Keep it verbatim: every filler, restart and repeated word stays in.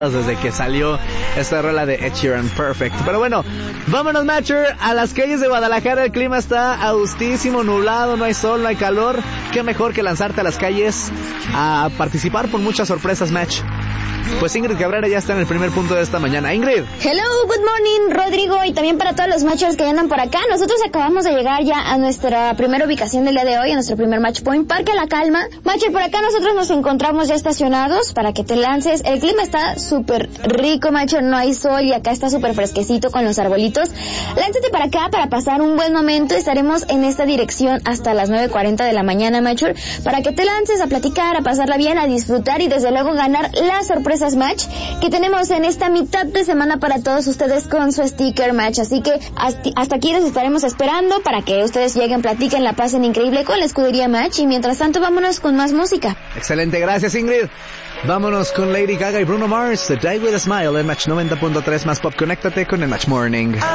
desde que salió esta rola de Ed Sheeran, Perfect. Pero bueno, vámonos, Matcher, a las calles de Guadalajara. El clima está augustísimo, nublado, no hay sol, no hay calor. Qué mejor que lanzarte a las calles a participar por muchas sorpresas, Match. Pues Ingrid Cabrera ya está en el primer punto de esta mañana. Ingrid. Hello, good morning, Rodrigo, y también para todos los matchers que andan por acá. Nosotros acabamos de llegar ya a nuestra primera ubicación del día de hoy, a nuestro primer match point, Parque La Calma. Matcher, por acá nosotros nos encontramos ya estacionados para que te lances. El clima está súper rico, Matcher, no hay sol y acá está súper fresquecito con los arbolitos. Lánzate para acá para pasar un buen momento. Estaremos en esta dirección hasta las nueve cuarenta de la mañana, Matcher, para que te lances a platicar, a pasarla bien, a disfrutar y desde luego ganar la sorpresa Match que tenemos en esta mitad de semana para todos ustedes con su sticker Match. Así que hasta aquí les estaremos esperando para que ustedes lleguen, platiquen, la pasen increíble con la escudería Match, y mientras tanto vámonos con más música. Excelente, gracias Ingrid. Vámonos con Lady Gaga y Bruno Mars, The Day With A Smile en Match noventa punto tres más Pop. Conéctate con el Match Morning.